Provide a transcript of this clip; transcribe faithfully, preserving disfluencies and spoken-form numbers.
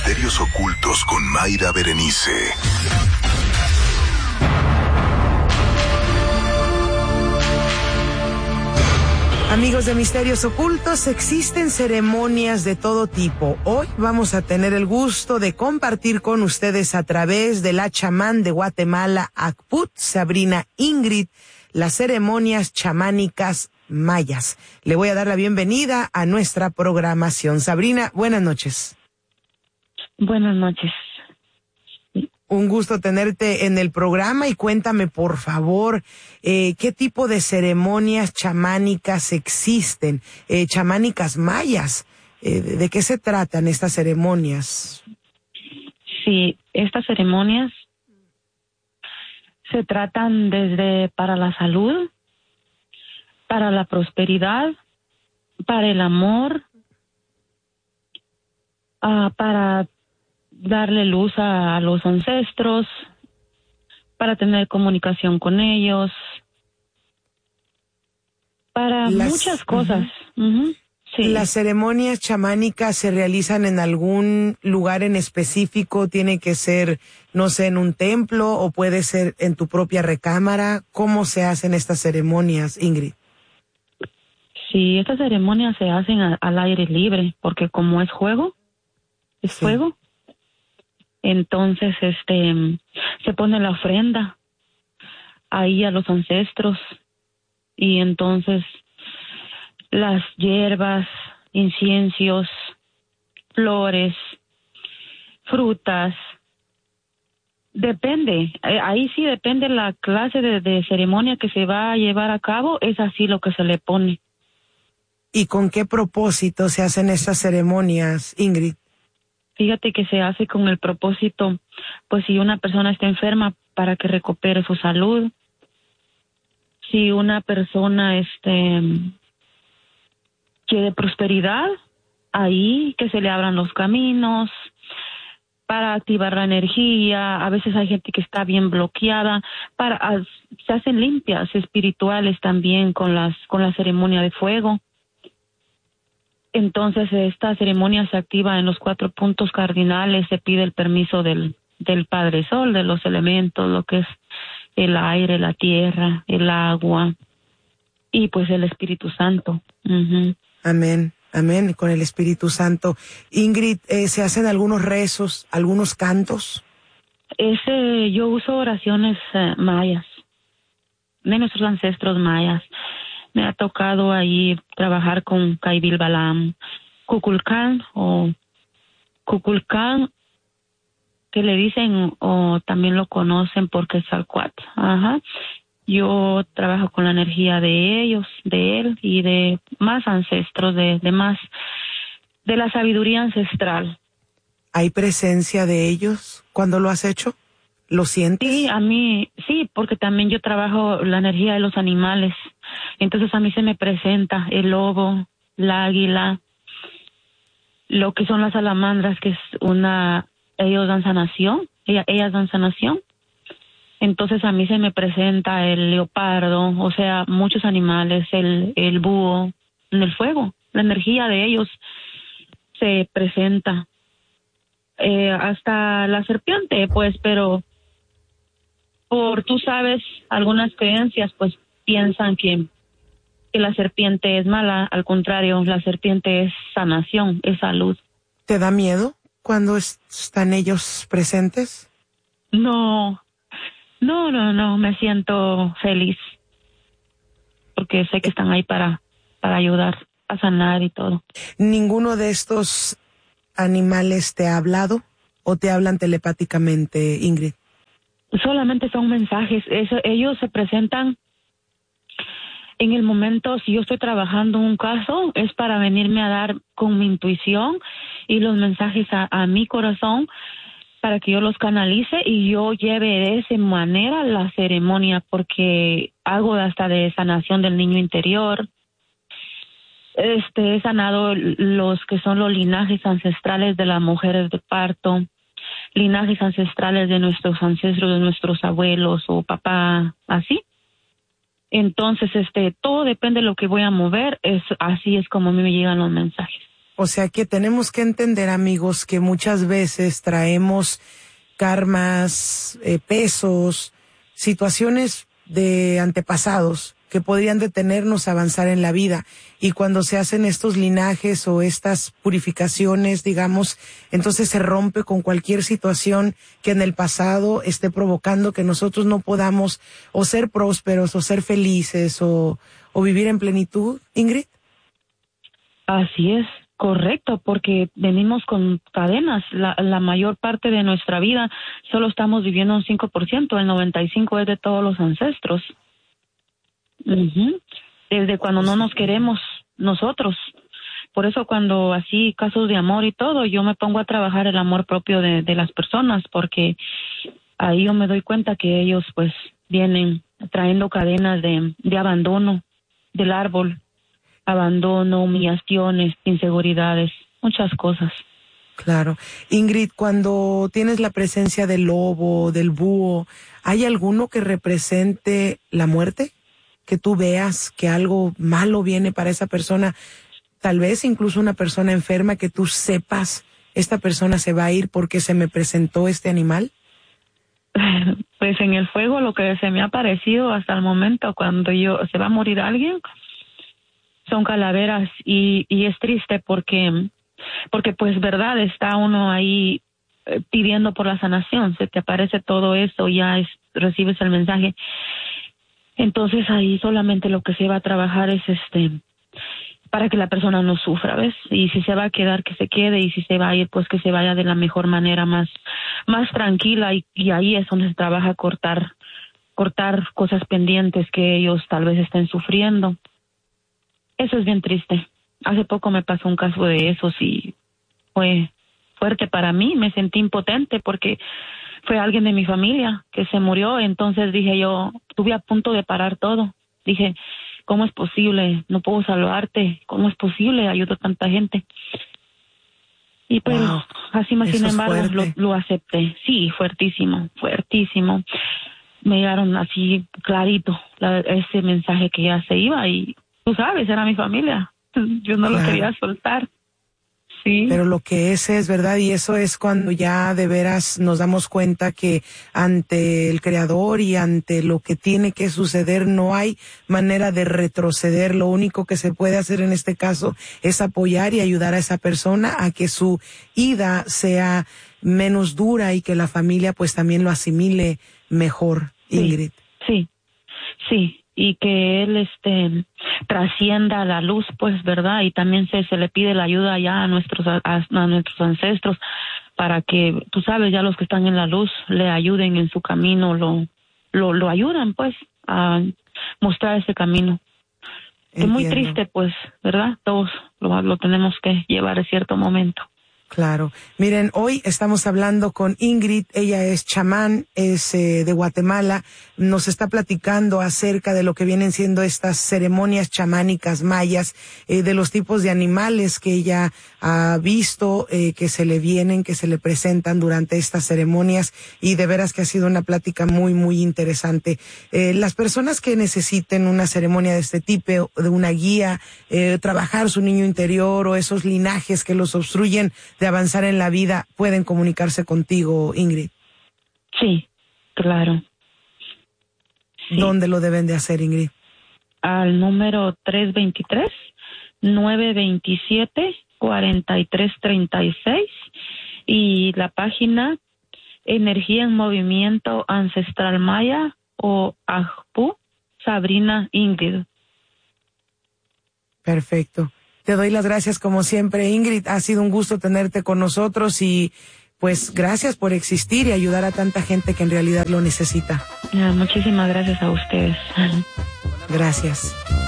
Misterios Ocultos con Mayra Berenice. Amigos de Misterios Ocultos, existen ceremonias de todo tipo. Hoy vamos a tener el gusto de compartir con ustedes a través de la chamán de Guatemala, Acput, Sabrina Ingrid, las ceremonias chamánicas mayas. Le voy a dar la bienvenida a nuestra programación. Sabrina, buenas noches. Buenas noches. Un gusto tenerte en el programa y cuéntame, por favor, eh, ¿qué tipo de ceremonias chamánicas existen? Eh, chamánicas mayas. Eh, ¿De qué se tratan estas ceremonias? Sí, estas ceremonias se tratan desde para la salud, para la prosperidad, para el amor, uh, para darle luz a, a los ancestros, para tener comunicación con ellos, para Las, muchas cosas. Uh-huh. Uh-huh, sí. ¿Las ceremonias chamánicas se realizan en algún lugar en específico? ¿Tiene que ser, no sé, en un templo o puede ser en tu propia recámara? ¿Cómo se hacen estas ceremonias, Ingrid? Sí, estas ceremonias se hacen a, al aire libre, porque como es juego, es sí. fuego. Entonces, este, se pone la ofrenda ahí a los ancestros y entonces las hierbas, inciensos, flores, frutas, depende, ahí sí depende la clase de, de ceremonia que se va a llevar a cabo, es así lo que se le pone. ¿Y con qué propósito se hacen estas ceremonias, Ingrid? Fíjate que se hace con el propósito, pues si una persona está enferma, para que recupere su salud. Si una persona este quiere prosperidad, ahí que se le abran los caminos, para activar la energía. A veces hay gente que está bien bloqueada, para se hacen limpias espirituales también con las con la ceremonia de fuego. Entonces, esta ceremonia se activa en los cuatro puntos cardinales, se pide el permiso del, del Padre Sol, de los elementos, lo que es el aire, la tierra, el agua y pues el Espíritu Santo. Uh-huh. Amén, amén, con el Espíritu Santo. Ingrid, eh, ¿se hacen algunos rezos, algunos cantos? Ese, yo uso oraciones eh, mayas, de nuestros ancestros mayas. Me ha tocado ahí trabajar con Caibil Balam, Kukulcán o Kukulcán, que le dicen o también lo conocen porque es Quetzalcóatl. Ajá. Yo trabajo con la energía de ellos, de él y de más ancestros, de, de más, de la sabiduría ancestral. ¿Hay presencia de ellos cuando lo has hecho? ¿Lo sientes? Sí, a mí, sí, porque también yo trabajo la energía de los animales. Entonces a mí se me presenta el lobo, la águila, lo que son las salamandras, que es una, ellos dan sanación, ellas, ellas dan sanación. Entonces a mí se me presenta el leopardo, o sea, muchos animales, el, el búho, en el fuego. La energía de ellos se presenta. Eh, hasta la serpiente, pues, pero por, tú sabes, algunas creencias, pues, piensan que, que la serpiente es mala. Al contrario, la serpiente es sanación, es salud. ¿Te da miedo cuando están ellos presentes? No, no, no, no, me siento feliz, porque sé que están ahí para, para ayudar a sanar y todo. ¿Ninguno de estos animales te ha hablado o te hablan telepáticamente, Ingrid? Solamente son mensajes. Eso, ellos se presentan en el momento, si yo estoy trabajando un caso, es para venirme a dar con mi intuición y los mensajes a, a mi corazón para que yo los canalice y yo lleve de esa manera la ceremonia, porque hago hasta de sanación del niño interior. Este, he sanado los que son los linajes ancestrales de las mujeres de parto, linajes ancestrales de nuestros ancestros, de nuestros abuelos o papá, así. Entonces, este, todo depende de lo que voy a mover, es así es como a mí me llegan los mensajes. O sea que tenemos que entender, amigos, que muchas veces traemos karmas, eh, pesos, situaciones de antepasados que podrían detenernos a avanzar en la vida. Y cuando se hacen estos linajes o estas purificaciones, digamos, entonces se rompe con cualquier situación que en el pasado esté provocando que nosotros no podamos o ser prósperos o ser felices o, o vivir en plenitud. Ingrid. Así es, correcto, porque venimos con cadenas. La, la mayor parte de nuestra vida solo estamos viviendo un cinco por ciento, el noventa y cinco por ciento es de todos los ancestros. Uh-huh. Desde cuando no nos queremos nosotros. Por eso cuando así casos de amor y todo, yo me pongo a trabajar el amor propio de, de las personas, porque ahí yo me doy cuenta que ellos pues vienen trayendo cadenas de, de abandono del árbol, abandono, humillaciones, inseguridades, muchas cosas. Claro. Ingrid, cuando tienes la presencia del lobo, del búho, ¿hay alguno que represente la muerte? Que tú veas que algo malo viene para esa persona, tal vez incluso una persona enferma, que tú sepas, esta persona se va a ir porque se me presentó este animal. Pues en el fuego lo que se me ha parecido hasta el momento, cuando yo se va a morir alguien, son calaveras, y, y es triste porque, porque pues verdad, está uno ahí eh, pidiendo por la sanación, se te aparece todo eso, ya es, recibes el mensaje. Entonces ahí solamente lo que se va a trabajar es este, para que la persona no sufra, ¿ves? Y si se va a quedar, que se quede, y si se va a ir, pues que se vaya de la mejor manera, más, más tranquila, y, y ahí es donde se trabaja cortar, cortar cosas pendientes que ellos tal vez estén sufriendo. Eso es bien triste. Hace poco me pasó un caso de esos y fue fuerte para mí, me sentí impotente porque fue alguien de mi familia que se murió. Entonces dije yo, estuve a punto de parar todo. Dije, ¿cómo es posible? No puedo salvarte. ¿Cómo es posible? Ayudo a tanta gente. Y pues, wow, así más, sin embargo, lo, lo acepté. Sí, fuertísimo, fuertísimo. Me llegaron así clarito la, ese mensaje que ya se iba, y tú sabes, era mi familia. Yo no claro. lo quería soltar. Sí. Pero lo que es es verdad, y eso es cuando ya de veras nos damos cuenta que ante el Creador y ante lo que tiene que suceder no hay manera de retroceder. Lo único que se puede hacer en este caso es apoyar y ayudar a esa persona a que su ida sea menos dura y que la familia pues también lo asimile mejor, Ingrid. Sí, sí, sí. Y que él este trascienda a la luz, pues, ¿verdad? Y también se se le pide la ayuda ya a nuestros a, a nuestros ancestros para que, tú sabes, ya los que están en la luz le ayuden en su camino, lo lo lo ayudan, pues, a mostrar ese camino. Es muy triste, pues, ¿verdad? Todos lo, lo tenemos que llevar a cierto momento. Claro. Miren, hoy estamos hablando con Ingrid, ella es chamán, es eh, de Guatemala, nos está platicando acerca de lo que vienen siendo estas ceremonias chamánicas mayas, eh, de los tipos de animales que ella ha visto, eh, que se le vienen, que se le presentan durante estas ceremonias, y de veras que ha sido una plática muy, muy interesante. Eh, las personas que necesiten una ceremonia de este tipo, de una guía, eh, trabajar su niño interior o esos linajes que los obstruyen de avanzar en la vida, pueden comunicarse contigo, Ingrid. Sí, claro. Sí. ¿Dónde lo deben de hacer, Ingrid? Al número tres dos tres, nueve dos siete, cuatro tres tres seis y la página Energía en Movimiento Ancestral Maya o A J P U Sabrina Ingrid. Perfecto. Te doy las gracias como siempre, Ingrid. Ha sido un gusto tenerte con nosotros y pues gracias por existir y ayudar a tanta gente que en realidad lo necesita. Muchísimas gracias a ustedes. Gracias.